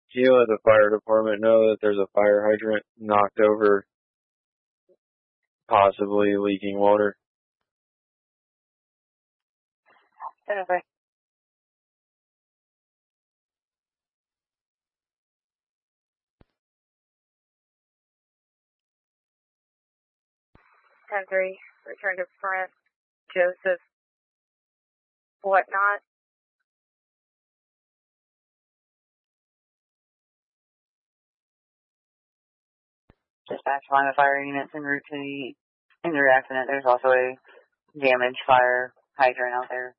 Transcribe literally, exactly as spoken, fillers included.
Can you let the fire department know that there's a fire hydrant knocked over, possibly leaking water? Okay. ten three, return to front, Joseph, whatnot. Dispatch line of fire units en route to the injury accident. There's also a damaged fire hydrant out there.